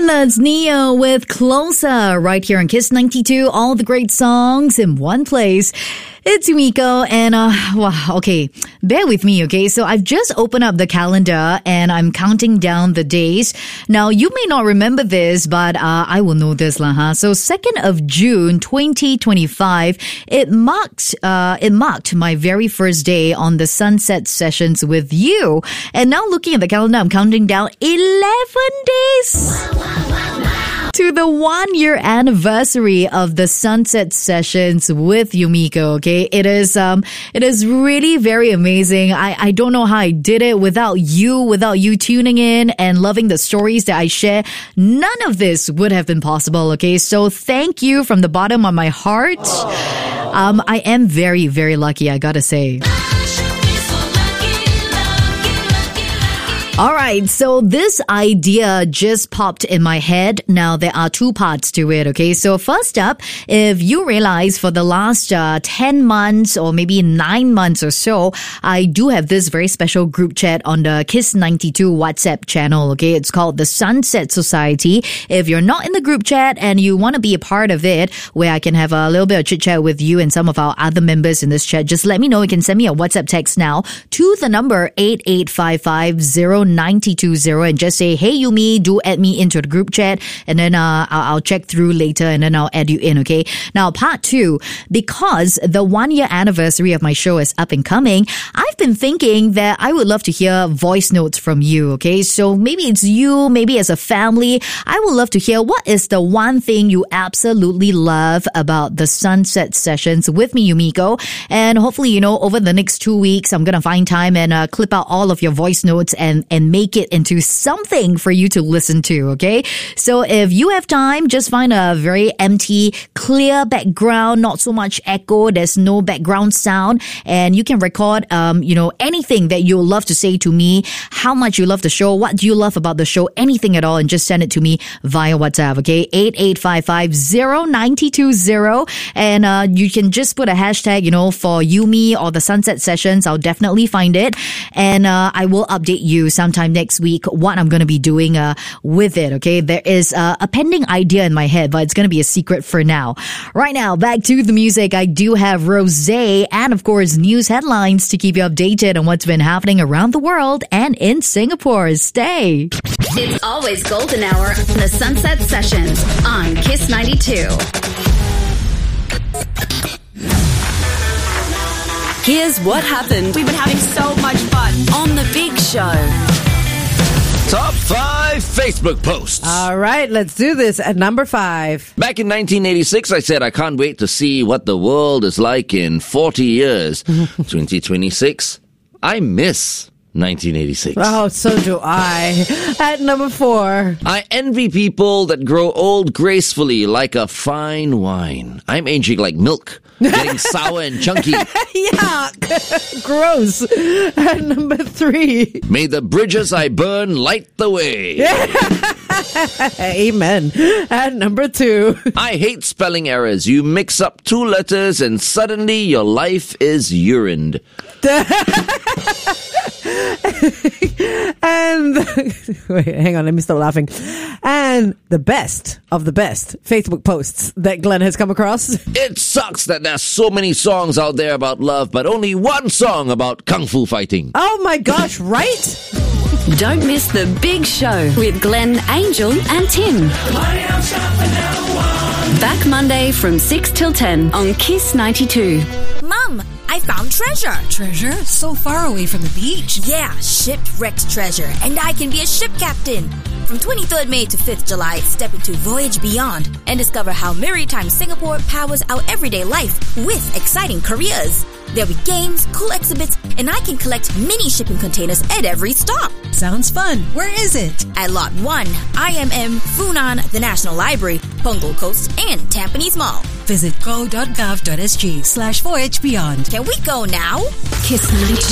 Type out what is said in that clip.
That's Neo with Closer right here on Kiss 92. All the great songs in one place. It's Yumiko and, okay, bear with me, okay? So I've just opened up the calendar and I'm counting down the days. Now, you may not remember this, but I will know this, So 2nd of June, 2025, it marked my very first day on the Sunset Sessions with you. And now looking at the calendar, I'm counting down 11 days. To the 1-year anniversary of the Sunset Sessions with Yumiko, okay? It is really very amazing. I don't know how I did it without you tuning in and loving the stories that I share. None of this would have been possible, okay? So thank you from the bottom of my heart. I am very, very lucky, I gotta say. All right, so this idea just popped in my head. Now, there are two parts to it, okay? So first up, if you realize for the last 10 months or maybe 9 months or so, I do have this very special group chat on the Kiss 92 WhatsApp channel, okay? It's called the Sunset Society. If you're not in the group chat and you want to be a part of it, where I can have a little bit of chit-chat with you and some of our other members in this chat, just let me know. You can send me a WhatsApp text now to the number 88550920 and just say, hey Yumi, do add me into the group chat, and then I'll check through later and then I'll add you in, okay? Now, part 2, because the 1-year anniversary of my show is up and coming, I've been thinking that I would love to hear voice notes from you, okay? So maybe it's you, maybe as a family. I would love to hear what is the one thing you absolutely love about the Sunset Sessions with me, Yumiko. And hopefully, over the next 2 weeks, I'm going to find time and clip out all of your voice notes and make it into something for you to listen to, okay? So if you have time, just find a very empty, clear background, not so much echo, there's no background sound, and you can record, anything that you love to say to me, how much you love the show, what do you love about the show, anything at all, and just send it to me via WhatsApp, okay? 88550920, and you can just put a hashtag, for Yumi or the Sunset Sessions. I'll definitely find it, and I will update you sometime next week what I'm going to be doing with it, okay? There is a pending idea in my head, but it's going to be a secret for now. Right now, back to the music. I do have Rosé and, of course, news headlines to keep you updated on what's been happening around the world and in Singapore. Stay. It's always golden hour, the Sunset Sessions on Kiss 92. Here's what happened. We've been having so much fun on The Big Show. Top 5 Facebook posts. All right, let's do this at number 5. Back in 1986, I said I can't wait to see what the world is like in 40 years. 2026, I miss 1986. Oh, so do I. At number 4. I envy people that grow old gracefully like a fine wine. I'm aging like milk, getting sour and chunky. Yuck. Gross. At number 3. May the bridges I burn light the way. Amen. At number 2. I hate spelling errors. You mix up 2 letters and suddenly your life is urined. And wait, hang on, let me stop laughing. And the best of the best Facebook posts that Glenn has come across. It sucks that there's so many songs out there about love, but only one song about kung fu fighting. Oh my gosh, right? Don't miss The Big Show with Glenn, Angel and Tim. Back Monday from 6 till 10 on Kiss 92. Mom, I found treasure. Treasure? So far away from the beach. Yeah, shipwrecked treasure. And I can be a ship captain. From 23rd May to 5th July, step into Voyage Beyond and discover how Maritime Singapore powers our everyday life with exciting careers. There'll be games, cool exhibits, and I can collect mini shipping containers at every stop. Sounds fun. Where is it? At Lot 1, IMM, Funan, the National Library, Punggol Coast, and Tampines Mall. Visit go.gov.sg/voyagebeyond. Can we go now? Kiss 92.